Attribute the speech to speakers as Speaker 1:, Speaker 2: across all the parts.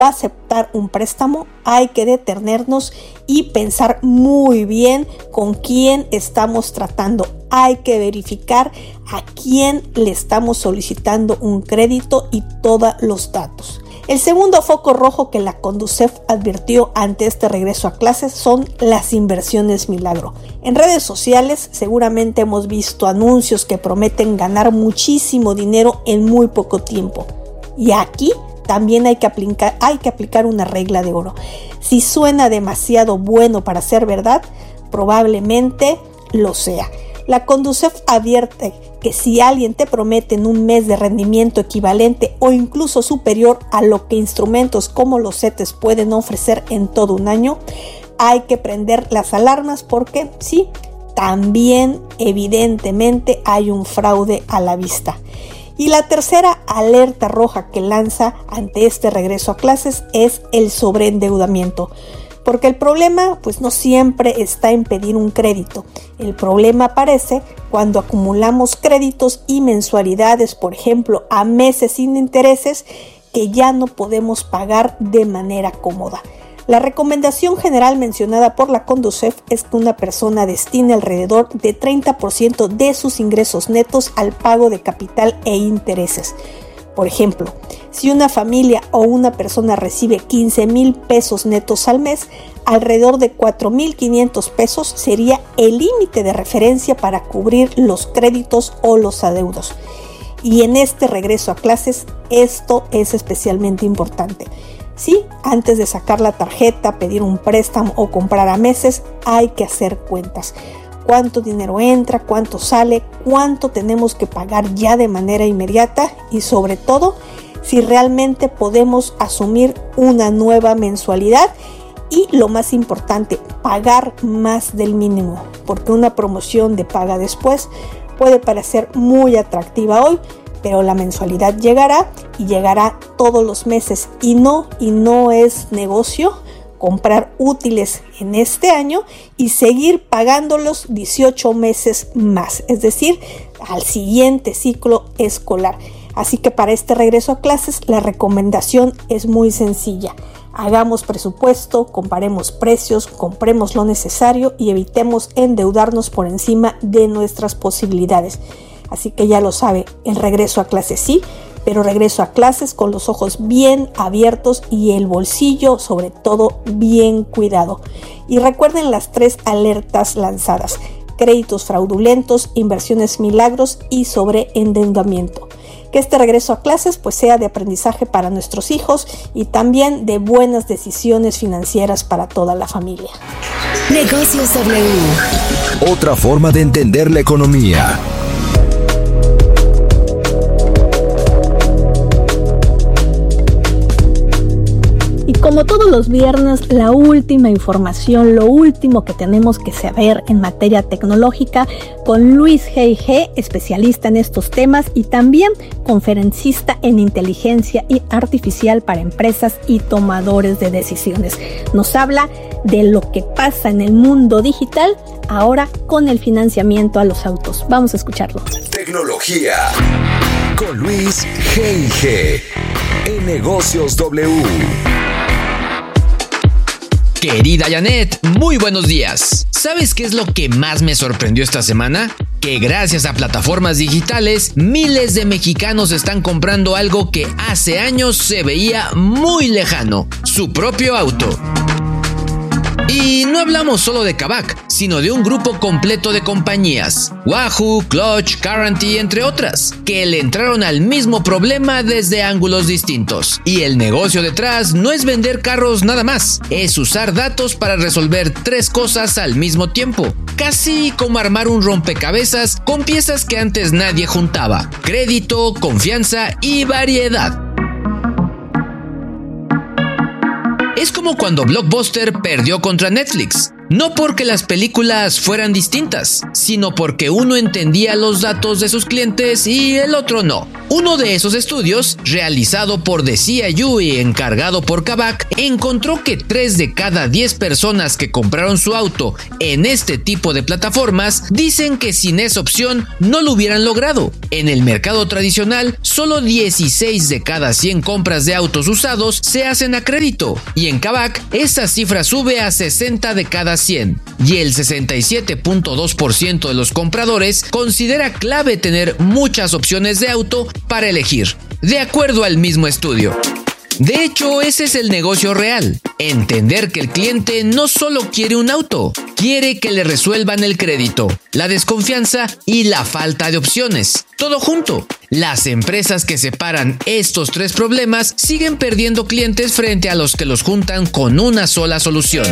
Speaker 1: aceptar un préstamo, hay que detenernos y pensar muy bien con quién estamos tratando. Hay que verificar a quién le estamos solicitando un crédito y todos los datos. El segundo foco rojo que la Conducef advirtió ante este regreso a clases son las inversiones milagro. En redes sociales seguramente hemos visto anuncios que prometen ganar muchísimo dinero en muy poco tiempo. Y aquí también hay que aplicar una regla de oro. Si suena demasiado bueno para ser verdad, probablemente lo sea. La Conducef advierte que si alguien te promete en un mes de rendimiento equivalente o incluso superior a lo que instrumentos como los CETES pueden ofrecer en todo un año, hay que prender las alarmas porque sí, también evidentemente hay un fraude a la vista. Y la tercera alerta roja que lanza ante este regreso a clases es el sobreendeudamiento. Porque el problema pues no siempre está en pedir un crédito. El problema aparece cuando acumulamos créditos y mensualidades, por ejemplo, a meses sin intereses que ya no podemos pagar de manera cómoda. La recomendación general mencionada por la Conducef es que una persona destine alrededor de 30% de sus ingresos netos al pago de capital e intereses. Por ejemplo, si una familia o una persona recibe 15,000 pesos netos al mes, alrededor de 4,500 pesos sería el límite de referencia para cubrir los créditos o los adeudos. Y en este regreso a clases, esto es especialmente importante. Sí, antes de sacar la tarjeta, pedir un préstamo o comprar a meses, hay que hacer cuentas. Cuánto dinero entra, cuánto sale, cuánto tenemos que pagar ya de manera inmediata y sobre todo si realmente podemos asumir una nueva mensualidad y lo más importante, pagar más del mínimo, porque una promoción de paga después puede parecer muy atractiva hoy, pero la mensualidad llegará y llegará todos los meses y no es negocio comprar útiles en este año y seguir pagándolos 18 meses más, es decir, al siguiente ciclo escolar. Así que para este regreso a clases la recomendación es muy sencilla. Hagamos presupuesto, comparemos precios, compremos lo necesario y evitemos endeudarnos por encima de nuestras posibilidades. Así que ya lo sabe, el regreso a clases sí, pero regreso a clases con los ojos bien abiertos y el bolsillo sobre todo bien cuidado. Y recuerden las 3 alertas lanzadas: créditos fraudulentos, inversiones milagros y sobreendeudamiento. Que este regreso a clases pues sea de aprendizaje para nuestros hijos y también de buenas decisiones financieras para toda la familia.
Speaker 2: Negocios W.
Speaker 3: Otra forma de entender la economía.
Speaker 1: Y como todos los viernes, la última información, lo último que tenemos que saber en materia tecnológica con Luis G.I.G., especialista en estos temas y también conferencista en inteligencia artificial para empresas y tomadores de decisiones. Nos habla de lo que pasa en el mundo digital ahora con el financiamiento a los autos. Vamos a escucharlo.
Speaker 3: Tecnología con Luis G.I.G. en Negocios W.
Speaker 4: Querida Janet, muy buenos días. ¿Sabes qué es lo que más me sorprendió esta semana? Que gracias a plataformas digitales, miles de mexicanos están comprando algo que hace años se veía muy lejano: su propio auto. Y no hablamos solo de Kavak, sino de un grupo completo de compañías, Wahoo, Clutch, Guarantee, entre otras, que le entraron al mismo problema desde ángulos distintos. Y el negocio detrás no es vender carros nada más, es usar datos para resolver 3 cosas al mismo tiempo. Casi como armar un rompecabezas con piezas que antes nadie juntaba: crédito, confianza y variedad. Es como cuando Blockbuster perdió contra Netflix. No porque las películas fueran distintas, sino porque uno entendía los datos de sus clientes y el otro no. Uno de esos estudios, realizado por The CIU y encargado por Kavak, encontró que 3 de cada 10 personas que compraron su auto en este tipo de plataformas dicen que sin esa opción no lo hubieran logrado. En el mercado tradicional, solo 16 de cada 100 compras de autos usados se hacen a crédito, y en Kavak esa cifra sube a 60 de cada 100, y el 67.2% de los compradores considera clave tener muchas opciones de auto para elegir, de acuerdo al mismo estudio. De hecho, ese es el negocio real, entender que el cliente no solo quiere un auto, quiere que le resuelvan el crédito, la desconfianza y la falta de opciones, todo junto. Las empresas que separan estos 3 problemas siguen perdiendo clientes frente a los que los juntan con una sola solución.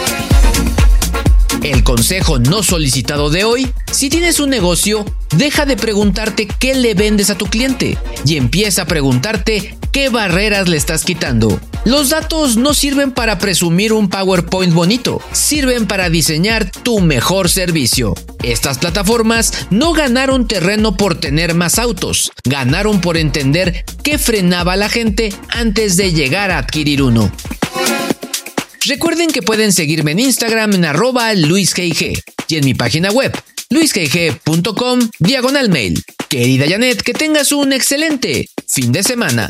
Speaker 4: El consejo no solicitado de hoy: si tienes un negocio, deja de preguntarte qué le vendes a tu cliente y empieza a preguntarte qué barreras le estás quitando. Los datos no sirven para presumir un PowerPoint bonito, sirven para diseñar tu mejor servicio. Estas plataformas no ganaron terreno por tener más autos, ganaron por entender qué frenaba a la gente antes de llegar a adquirir uno. Recuerden que pueden seguirme en Instagram en @LuisGG y en mi página web luisgg.com/mail. Querida Janet, que tengas un excelente fin de semana.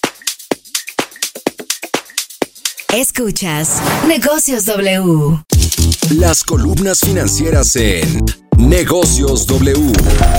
Speaker 2: Escuchas Negocios W.
Speaker 3: Las columnas financieras en Negocios W.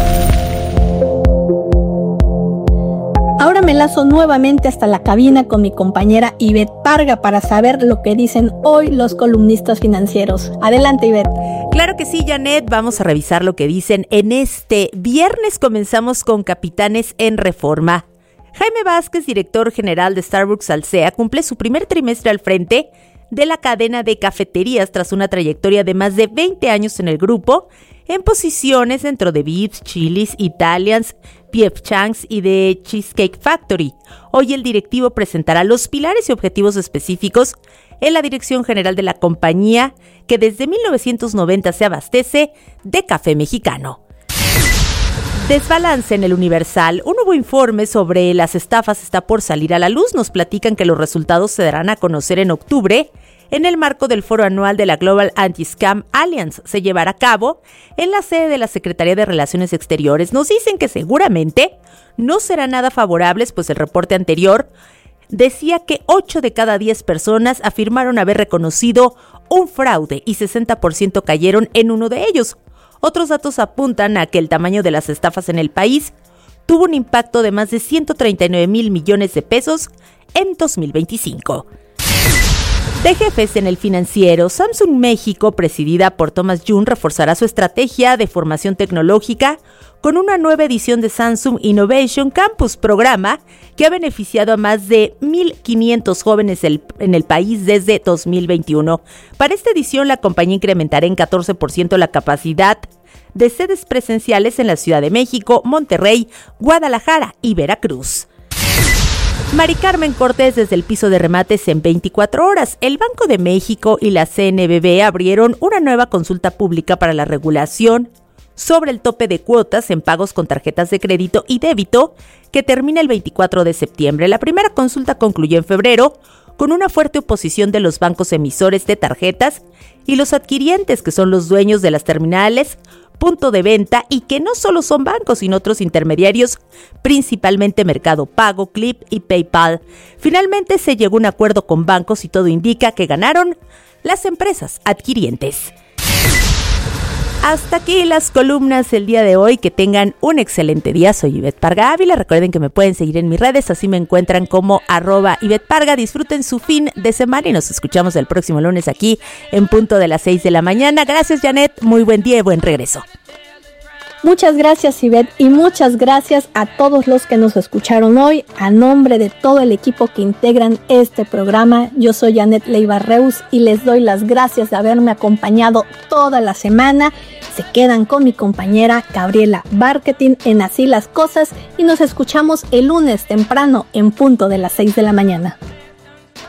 Speaker 1: Ahora me lazo nuevamente hasta la cabina con mi compañera Ivette Parga para saber lo que dicen hoy los columnistas financieros. Adelante, Ivette.
Speaker 5: Claro que sí, Janet. Vamos a revisar lo que dicen en este viernes. Comenzamos con Capitanes en Reforma. Jaime Vázquez, director general de Starbucks Alsea, cumple su primer trimestre al frente de la cadena de cafeterías tras una trayectoria de más de 20 años en el grupo, en posiciones dentro de Vips, Chili's, Italians, P.F. Chang's y de Cheesecake Factory. Hoy el directivo presentará los pilares y objetivos específicos en la dirección general de la compañía, que desde 1990 se abastece de café mexicano. Desbalance en el Universal. Un nuevo informe sobre las estafas está por salir a la luz. Nos platican que los resultados se darán a conocer en octubre en el marco del foro anual de la Global Anti-Scam Alliance. Se llevará a cabo en la sede de la Secretaría de Relaciones Exteriores. Nos dicen que seguramente no serán nada favorables, pues el reporte anterior decía que 8 de cada 10 personas afirmaron haber reconocido un fraude y 60% cayeron en uno de ellos. Otros datos apuntan a que el tamaño de las estafas en el país tuvo un impacto de más de 139,000 millones de pesos en 2025. De jefes en el financiero, Samsung México, presidida por Thomas Jun, reforzará su estrategia de formación tecnológica con una nueva edición de Samsung Innovation Campus, programa que ha beneficiado a más de 1,500 jóvenes en el país desde 2021. Para esta edición, la compañía incrementará en 14% la capacidad de sedes presenciales en la Ciudad de México, Monterrey, Guadalajara y Veracruz. Mari Carmen Cortés desde el piso de remates en 24 horas. El Banco de México y la CNBV abrieron una nueva consulta pública para la regulación sobre el tope de cuotas en pagos con tarjetas de crédito y débito que termina el 24 de septiembre. La primera consulta concluyó en febrero con una fuerte oposición de los bancos emisores de tarjetas y los adquirientes, que son los dueños de las terminales, punto de venta, y que no solo son bancos sino otros intermediarios, principalmente Mercado Pago, Clip y PayPal. Finalmente se llegó a un acuerdo con bancos y todo indica que ganaron las empresas adquirientes. Hasta aquí las columnas el día de hoy. Que tengan un excelente día. Soy Ivette Parga Ávila. Recuerden que me pueden seguir en mis redes, así me encuentran como @Ivette Parga. Disfruten su fin de semana y nos escuchamos el próximo lunes aquí en punto de las 6 de la mañana. Gracias, Janet. Muy buen día y buen regreso.
Speaker 1: Muchas gracias, Ivette, y muchas gracias a todos los que nos escucharon hoy. A nombre de todo el equipo que integran este programa, yo soy Janet Leiva Reus y les doy las gracias de haberme acompañado toda la semana. Se quedan con mi compañera Gabriela Barquetín en Así las Cosas y nos escuchamos el lunes temprano en punto de las 6 de la mañana.